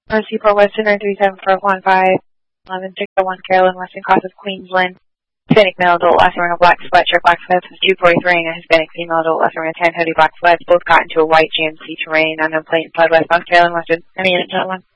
Seaport Western 937-415, 11601 Carolyn Western, cross of Queensland. Hispanic male, adult, last wearing a black sweatshirt, black sweats with 243, and a Hispanic female, adult, last wearing a tan hoodie, black sweats, both got into a white GMC terrain, unknown plate, inside westbound Carolyn Western, any unit, gentlemen.